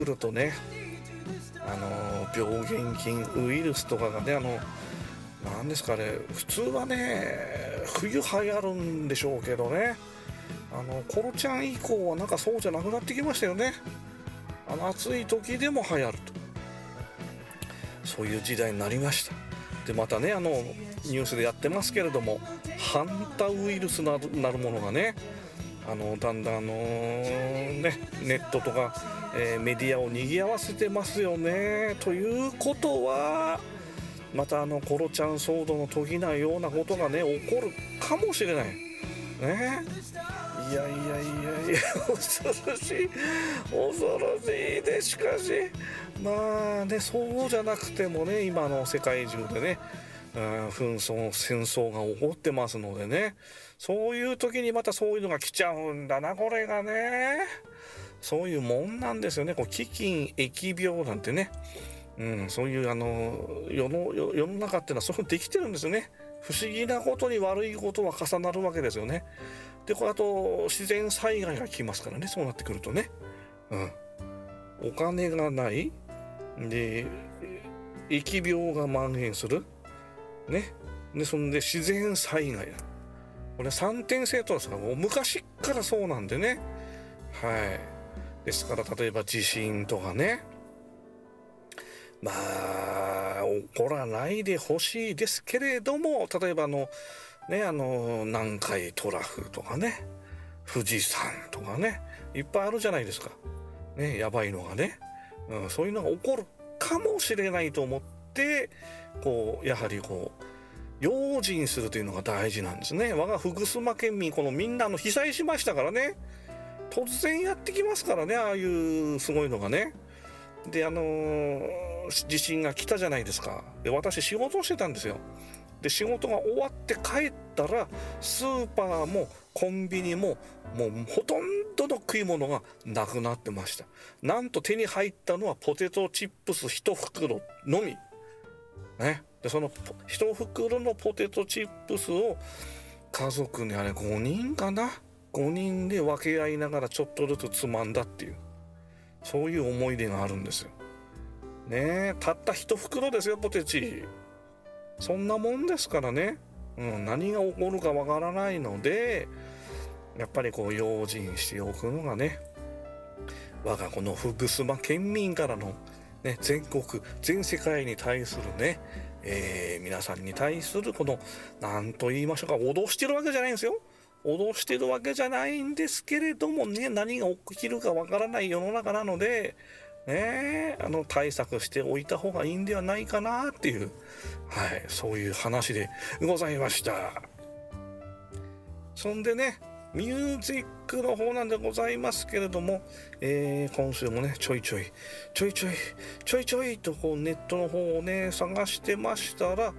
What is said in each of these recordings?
来るとね、病原菌ウイルスとかがね、なんですかね、普通はね冬流行るんでしょうけどね、コロちゃん以降はなんかそうじゃなくなってきましたよね。暑い時でも流行ると、そういう時代になりました。でまたね、ニュースでやってますけれども、ハンタウイルスなるものがね、だんだんネットとか、メディアを賑わせてますよね。ということはまたコロちゃん騒動の時のようなことがね起こるかもしれないね。いや恐ろしいで、しかしまあね、そうじゃなくてもね、今の世界中でね、紛争戦争が起こってますのでね、そういう時にまたそういうのが来ちゃうんだな、これがね。そういうもんなんですよね。飢饉疫病なんてね、そういう世の中っていうのはそうできてるんですよね。不思議なことに悪いことは重なるわけですよね。でこれあと自然災害が来ますからね、そうなってくるとね、お金がないで疫病が蔓延するね。でそんで自然災害だ、これ3点セットですから、もう昔からそうなんでね。ですから例えば地震とかね、まあ起こらないでほしいですけれども、例えば南海トラフとかね、富士山とかね、いっぱいあるじゃないですかね、やばいのがね、そういうのが起こるかもしれないと思って、やはり用心するというのが大事なんですね。我が福島県民、みんな被災しましたからね、突然やってきますからね、ああいうすごいのがね。で地震が来たじゃないですか。で私仕事をしてたんですよ。で仕事が終わって帰ったら、スーパーもコンビニももうほとんどの食い物がなくなってました。なんと手に入ったのはポテトチップス1袋のみね。でその1袋のポテトチップスを家族に5人かな、5人で分け合いながらちょっとずつつまんだっていう、そういう思い出があるんですよね。たった1袋ですよ、ポテチ。そんなもんですからね、何が起こるかわからないので、やっぱり用心しておくのがね、我がこの福島県民からの、ね、全世界に対するね、皆さんに対する何と言いましょうか、脅してるわけじゃないんですよ。脅してるわけじゃないんですけれどもね、何が起きるかわからない世の中なので、対策しておいた方がいいんではないかなっていう、そういう話でございました。そんでね、ミュージックの方なんでございますけれども、今週もねちょいちょいとネットの方をね探してましたら、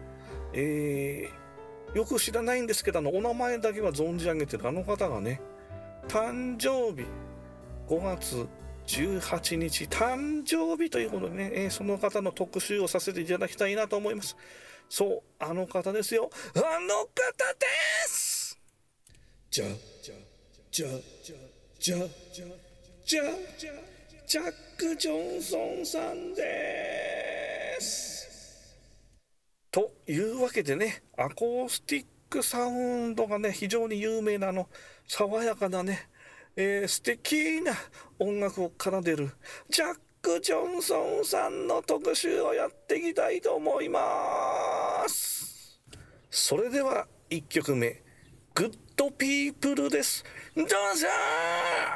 よく知らないんですけど、お名前だけは存じ上げてる方がね、誕生日5月18日誕生日ということでね、その方の特集をさせていただきたいなと思います。そう、あの方ですよ、あの方です。ジャック・ジョンソンさんです。というわけでね、アコースティックサウンドがね非常に有名な爽やかなね、素敵な音楽を奏でるジャック・ジョンソンさんの特集をやっていきたいと思います。それでは1曲目、グッドピープルです。どうぞ。